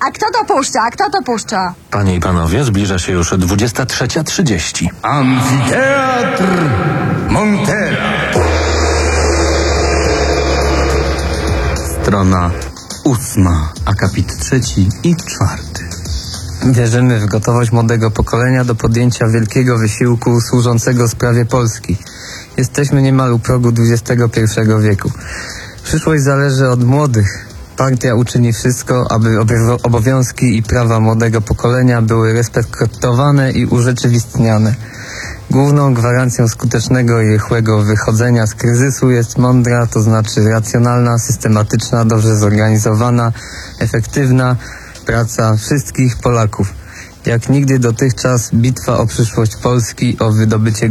A kto to puszcza? Kto to puszcza? Panie i panowie, zbliża się już 23:30. Amfiteatr Montera. Strona 8, akapit 3 i 4. Wierzymy w gotowość młodego pokolenia do podjęcia wielkiego wysiłku służącego sprawie Polski. Jesteśmy niemal u progu XXI wieku. Przyszłość zależy od młodych. Partia uczyni wszystko, aby obowiązki i prawa młodego pokolenia były respektowane i urzeczywistniane. Główną gwarancją skutecznego i rychłego wychodzenia z kryzysu jest mądra, to znaczy racjonalna, systematyczna, dobrze zorganizowana, efektywna praca wszystkich Polaków. Jak nigdy dotychczas bitwa o przyszłość Polski, o wydobycie